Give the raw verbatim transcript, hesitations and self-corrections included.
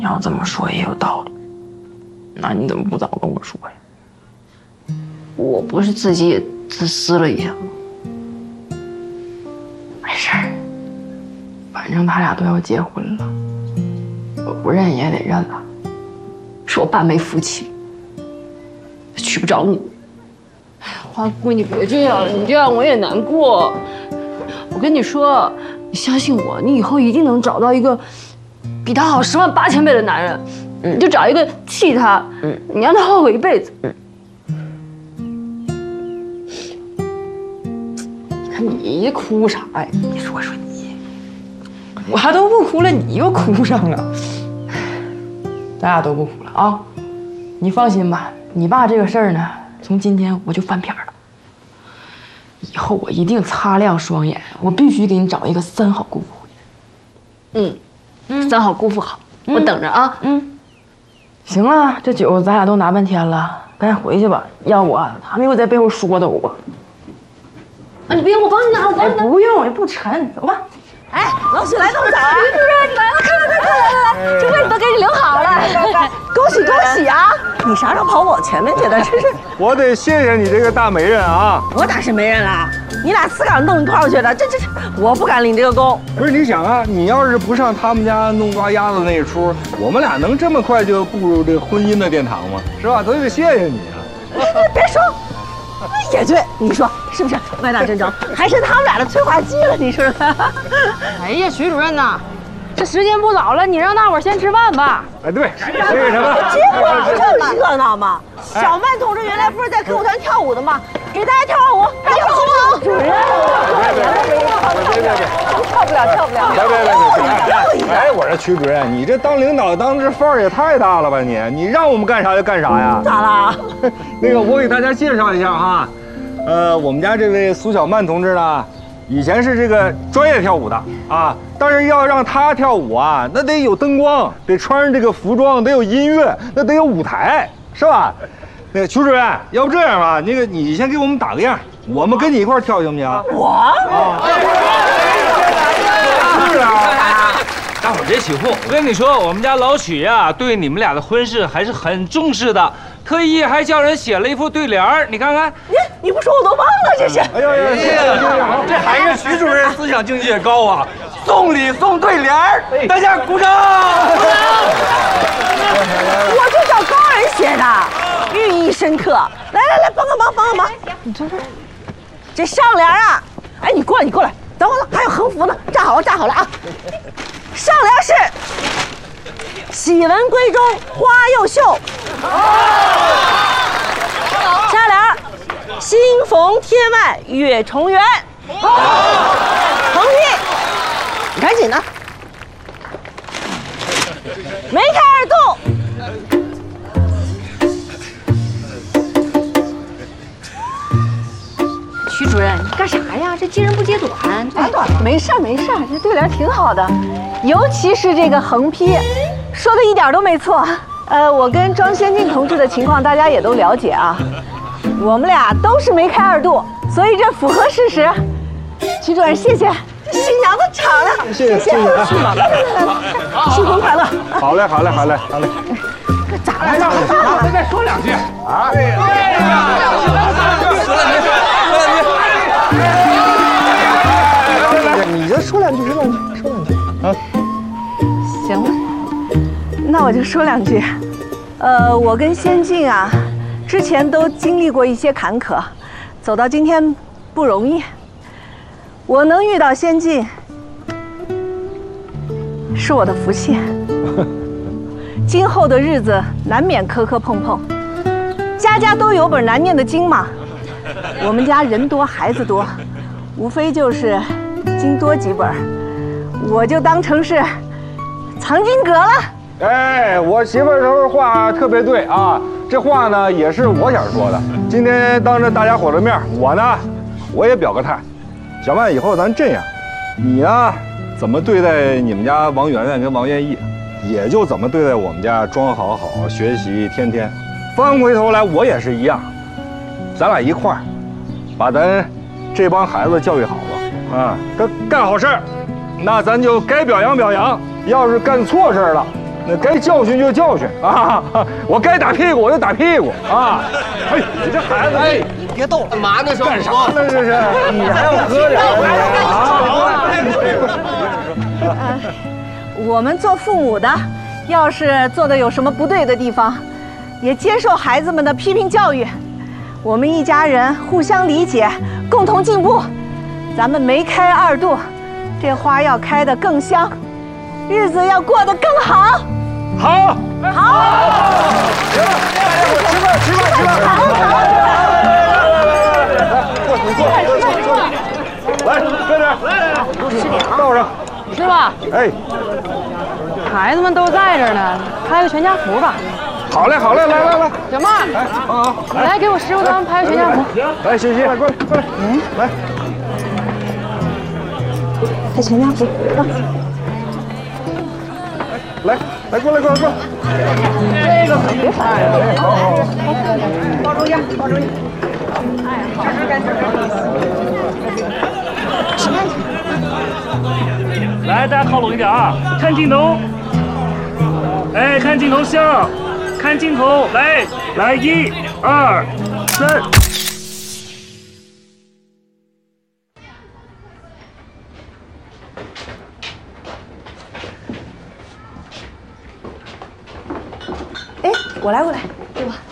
你要这么说也有道理，那你怎么不早跟我说呀？我不是自己也自私了一下吗？没事儿，反正他俩都要结婚了，我不认也得认了。是我爸没福气，娶不着你。花姑，你别这样，你这样我也难过。我跟你说，你相信我，你以后一定能找到一个比他好十万八千倍的男人。嗯，你就找一个气他，嗯，你让他后悔一辈子。嗯。你看你哭啥呀？你说说你，我还都不哭了，你又哭上了。咱俩都不哭了啊！你放心吧，你爸这个事儿呢，从今天我就翻篇了。以后我一定擦亮双眼，我必须给你找一个三好姑父。嗯，嗯，三好姑父好，嗯、我等着啊。嗯，行了，这酒咱俩都拿半天了，赶紧回去吧，要我还没有在背后说的我。啊，你别，我帮你拿，我帮你拿。哎，不用，也不沉，走吧。 哎，老许来这么早啊？ 徐主任，你来了，快来快快来来来，这位子都给你留好了， 恭喜恭喜啊！你啥时候跑我前面去的？真是， 我得谢谢你这个大媒人啊！ 我哪是媒人啦？你俩自个儿弄一块儿去的，这这这，我不敢领这个功。 不是你想啊，你要是不上他们家弄抓鸭子那一出，我们俩能这么快就步入这婚姻的殿堂吗？是吧？都得谢谢你啊！ 别说。也对，你说是不是？歪打正着，还是他们俩的催化剂了，你说说看。 哎呀，徐主任呐，这时间不早了，你让大伙先吃饭吧。 哎，对，这个什么？ 结婚不就热闹吗？小曼同志原来不是在歌舞团跳舞的吗？给大家跳跳舞，跳舞！主任， 别别别， 跳不了，跳不了。 别别别别！哎，我说曲主任，你这当领导当这范儿也太大了吧你？你让我们干啥就干啥呀？ 咋了？ 那个，我给大家介绍一下哈，呃，我们家这位苏小曼同志呢，以前是这个专业跳舞的啊，但是要让她跳舞啊，那得有灯光，得穿上这个服装，得有音乐，那得有舞台，是吧？那个曲主任，要不这样吧，那个你先给我们打个样，我们跟你一块跳行不行？ 我啊，是啊。 大伙别起哄，我跟你说，我们家老许呀，对你们俩的婚事还是很重视的，特意还叫人写了一副对联儿，你看看。 你你不说我都忘了，这是。 哎呀呀， 这还是徐主任思想境界高啊！送礼送对联儿，大家鼓掌。 我就找高人写的，寓意深刻。来来来，帮个忙，帮个忙。你这这，这上联啊，哎，你过来，你过来，等会儿还有横幅呢，站好了，站好了啊。上联是喜闻闺中花又秀，下联新逢天外月重圆。横批，你赶紧的，梅开二度。 徐主任，你干啥呀？这接人不接短。 哎，没事没事，这对联挺好的，尤其是这个横批，说的一点都没错。呃，我跟庄先进同志的情况大家也都了解啊，我们俩都是梅开二度，所以这符合事实。徐主任，谢谢，新娘子敞亮， 谢谢谢谢， 来来来来，新婚快乐！ 好嘞好嘞好嘞好嘞。 咋了咋了咋了？ 再说两句啊！ 对呀， 说两句，说两句。 你这说两句，说两句，说两句啊！ 行了，那我就说两句。呃，我跟先进啊，之前都经历过一些坎坷，走到今天不容易。我能遇到先进，是我的福气。今后的日子难免磕磕碰碰，家家都有本难念的经嘛。我们家人多孩子多，无非就是经多几本，我就当成是藏经阁了。 哎，我媳妇儿说话特别对啊，这话呢也是我想说的。今天当着大家伙的面，我呢我也表个态。小曼，以后咱这样，你呢怎么对待你们家王媛媛跟王艳义，也就怎么对待我们家庄好好学习天天。翻回头来，我也是一样，咱俩一块儿把咱这帮孩子教育好了啊，干干好事儿，那咱就该表扬表扬；要是干错事儿了， 那该教训就教训啊！我该打屁股我就打屁股啊！哎，你这孩子，哎， 你别逗了，干嘛呢？ 干啥呢？这是你还要喝点啊？我们做父母的，要是做的有什么不对的地方，也接受孩子们的批评教育。我们一家人互相理解，共同进步。咱们梅开二度，这花要开得更香，日子要过得更好。 好， 好， 行了，大家伙吃饭，吃饭，吃饭。 好，好， 坐，你坐，坐，坐，坐。来，搁这儿，来来来，吃点，倒上。 是吧？ 哎， 孩子们都在这儿呢，拍个全家福吧。 好嘞，好嘞，来来来， 小妹儿， 哎，啊， 你来给我师傅他们拍个全家福。 来，欣欣，来过来，过来，嗯，来， 拍全家福， 来，来，过来，过来，过来。 这个可别烦了。好好好，抱中间，抱中间。哎，好，该吃该吃。 来，大家靠拢一点啊！看镜头，哎，看镜头笑，看镜头，来，来，一、二、三。 哎，我来，我来，给我。